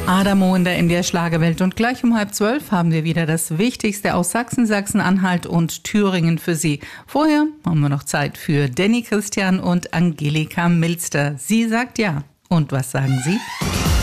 Adamo in der MDR-Schlagerwelt und gleich um 11:30 haben wir wieder das Wichtigste aus Sachsen, Sachsen-Anhalt und Thüringen für Sie. Vorher haben wir noch Zeit für Danny Christian und Angelika Milster. Sie sagt ja. Und was sagen Sie?